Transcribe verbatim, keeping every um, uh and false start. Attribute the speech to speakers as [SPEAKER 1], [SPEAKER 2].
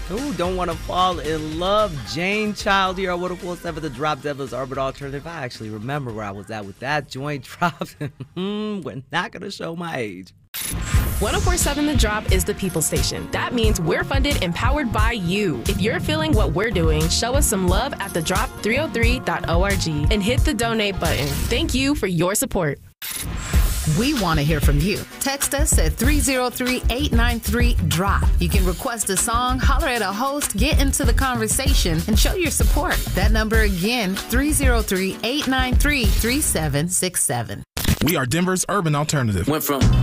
[SPEAKER 1] Ooh, don't want to fall in love. Jane Child here on one oh four point seven The Drop, Devil's Urban Alternative. I actually remember where I was at with that joint drop. We're not going to show my age.
[SPEAKER 2] one oh four point seven The Drop is the people station. That means we're funded and powered by you. If you're feeling what we're doing, show us some love at the drop three oh three dot org and hit the donate button. Thank you for your support.
[SPEAKER 3] We want to hear from you. Text us at three oh three, eight nine three, D R O P. You can request a song, holler at a host, get into the conversation, and show your support. That number again, three oh three, eight nine three, three seven six seven.
[SPEAKER 4] We are Denver's urban alternative.
[SPEAKER 5] Went from